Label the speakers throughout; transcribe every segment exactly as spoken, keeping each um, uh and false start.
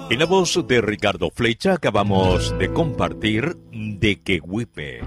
Speaker 1: En la voz de Ricardo Flecha acabamos de compartir De Quehuipe.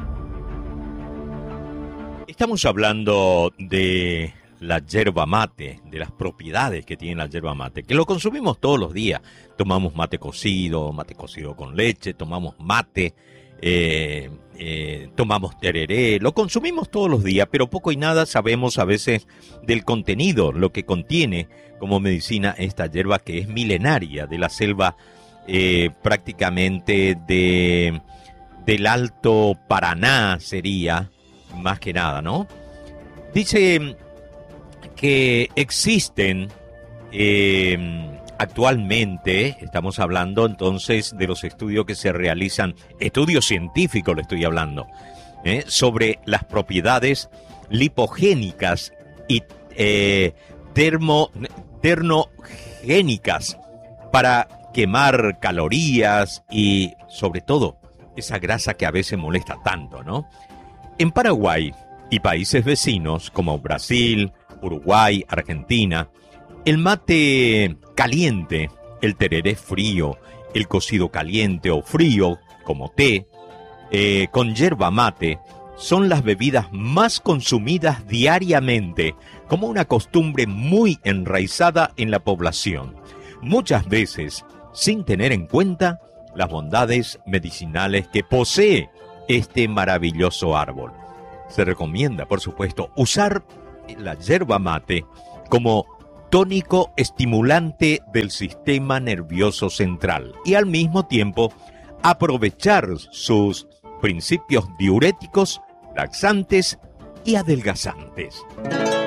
Speaker 1: Estamos hablando de la yerba mate, de las propiedades que tiene la yerba mate, que lo consumimos todos los días. Tomamos mate cocido, mate cocido con leche, tomamos mate, eh, eh, tomamos tereré, lo consumimos todos los días, pero poco y nada sabemos a veces del contenido, lo que contiene como medicina esta yerba que es milenaria, de la selva eh, prácticamente de, del Alto Paraná sería, más que nada, ¿no? Dice que existen eh, actualmente, estamos hablando entonces de los estudios que se realizan, estudios científicos le estoy hablando, ¿eh? sobre las propiedades lipogénicas y eh, termo, ternogénicas para quemar calorías y sobre todo esa grasa que a veces molesta tanto, ¿no? En Paraguay y países vecinos como Brasil, Uruguay, Argentina, el mate caliente, el tereré frío, el cocido caliente o frío, como té, eh, con yerba mate, son las bebidas más consumidas diariamente, como una costumbre muy enraizada en la población, muchas veces sin tener en cuenta las bondades medicinales que posee este maravilloso árbol. Se recomienda, por supuesto, usar la yerba mate como tónico estimulante del sistema nervioso central y al mismo tiempo aprovechar sus principios diuréticos, laxantes y adelgazantes.